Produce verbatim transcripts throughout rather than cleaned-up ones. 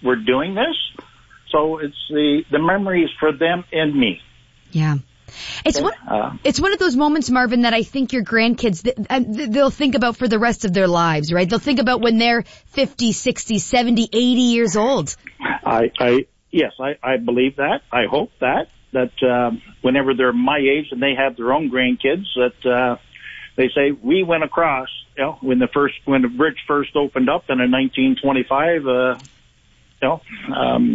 we're doing this. So it's the, the memories for them and me. Yeah. It's one, uh, it's one of those moments, Marvin, that I think your grandkids, they'll think about for the rest of their lives, right? They'll think about when they're fifty, sixty, seventy, eighty years old. I, I yes, I, I believe that. I hope that, that um, whenever they're my age and they have their own grandkids, that uh, they say, we went across, you know, when the first, when the bridge first opened up in nineteen twenty-five, uh, you know, um,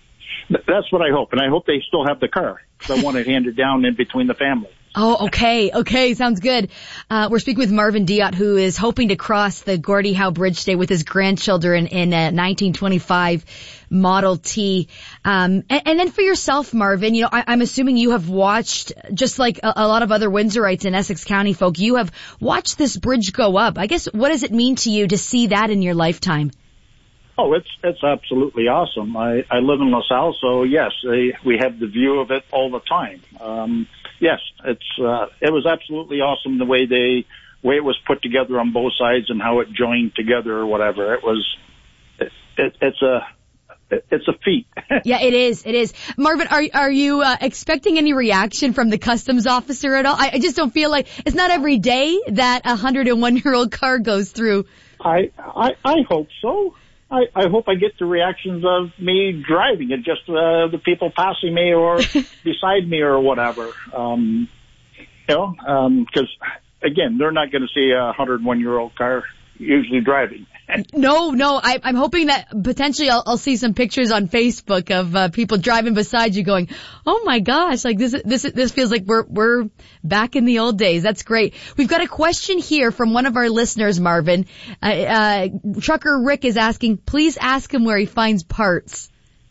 that's what I hope. And I hope they still have the car. I want it handed down in between the family. Oh, okay. Okay. Sounds good. Uh, we're speaking with Marvin Diot, who is hoping to cross the Gordie Howe Bridge today with his grandchildren in a nineteen twenty-five Model T. Um, and, and then for yourself, Marvin, you know, I, I'm assuming you have watched, just like a, a lot of other Windsorites and Essex County folk, you have watched this bridge go up. I guess, what does it mean to you to see that in your lifetime? Oh, it's it's absolutely awesome. I, I live in LaSalle, so yes, they, we have the view of it all the time. Um, yes, it's uh, it was absolutely awesome the way they way it was put together on both sides and how it joined together or whatever. It was it, it, it's a it's a feat. Yeah, it is. It is. Marvin, are are you uh, expecting any reaction from the customs officer at all? I, I just don't feel like it's not every day that a hundred and one year old car goes through. I I, I hope so. I, I hope I get the reactions of me driving it, just uh, the people passing me or beside me or whatever. Um, you know, because, um, again, they're not going to see a one hundred one year old car usually driving. No, no, I, I'm hoping that potentially I'll, I'll see some pictures on Facebook of uh, people driving beside you going, oh my gosh, like this, this, this feels like we're, we're back in the old days. That's great. We've got a question here from one of our listeners, Marvin. Uh, uh, Trucker Rick is asking, please ask him where he finds parts.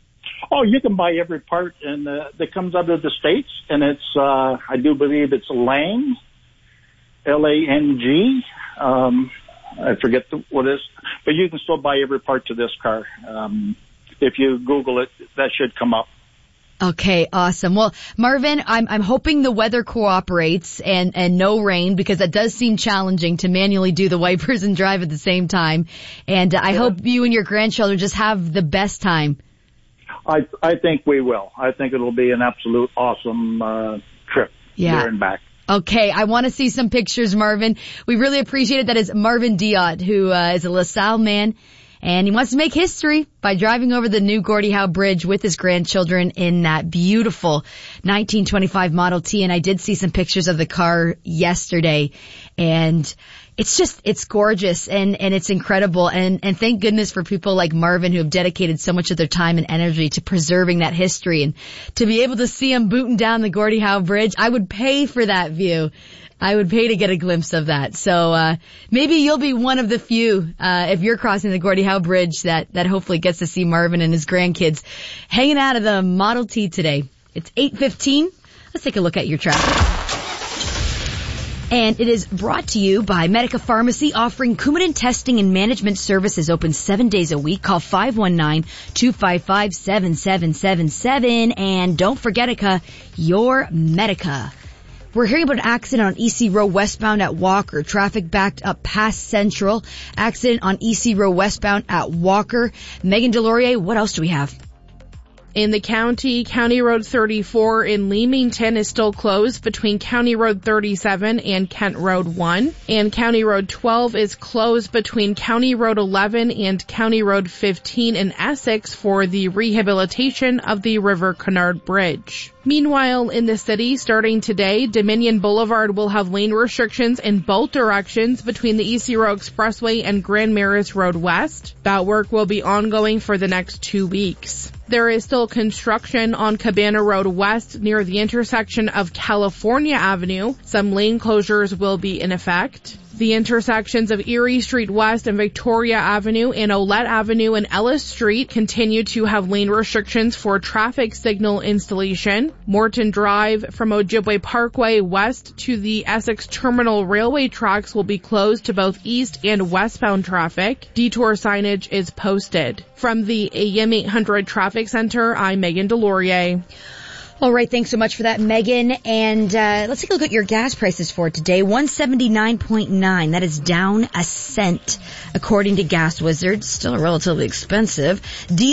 Oh, you can buy every part and uh, that comes out of the States, and it's, uh, I do believe it's Lang, L A N G, um, I forget the, what it is, but you can still buy every part to this car. Um, if you Google it, that should come up. Okay, awesome. Well, Marvin, I'm I'm hoping the weather cooperates and and no rain, because that does seem challenging to manually do the wipers and drive at the same time. And uh, I yeah. hope you and your grandchildren just have the best time. I I think we will. I think it'll be an absolute awesome uh, trip yeah. there and back. Okay, I want to see some pictures, Marvin. We really appreciate it. That is Marvin Diot, who uh, is a LaSalle man, and he wants to make history by driving over the new Gordie Howe Bridge with his grandchildren in that beautiful nineteen twenty-five Model T. And I did see some pictures of the car yesterday, and it's just, it's gorgeous and, and it's incredible. And, and thank goodness for people like Marvin who have dedicated so much of their time and energy to preserving that history, and to be able to see him booting down the Gordie Howe Bridge. I would pay for that view. I would pay to get a glimpse of that. So, uh, maybe you'll be one of the few, uh, if you're crossing the Gordie Howe Bridge that, that hopefully gets to see Marvin and his grandkids hanging out of the Model T today. It's eight fifteen. Let's take a look at your traffic. And it is brought to you by Medica Pharmacy, offering Coumadin testing and management services, open seven days a week. Call five one nine, two five five, seven seven seven seven. And don't forget, Medica, your Medica. We're hearing about an accident on E C Road westbound at Walker. Traffic backed up past Central. Accident on E C Road westbound at Walker. Megan Delorier, what else do we have? In the county, County Road thirty-four in Leamington is still closed between County Road thirty-seven and Kent Road one. And County Road twelve is closed between County Road eleven and County Road fifteen in Essex for the rehabilitation of the River Canard Bridge. Meanwhile, in the city, starting today, Dominion Boulevard will have lane restrictions in both directions between the E C Row Expressway and Grand Marais Road West. That work will be ongoing for the next two weeks. There is still construction on Cabana Road West near the intersection of California Avenue. Some lane closures will be in effect. The intersections of Erie Street West and Victoria Avenue and Olette Avenue and Ellis Street continue to have lane restrictions for traffic signal installation. Morton Drive from Ojibwe Parkway west to the Essex Terminal Railway tracks will be closed to both east and westbound traffic. Detour signage is posted. From the A M eight hundred Traffic Center, I'm Megan Delorier. All right, thanks so much for that, Megan. And uh let's take a look at your gas prices for today. one seventy-nine point nine. That is down a cent, according to Gas Wizard. Still relatively expensive.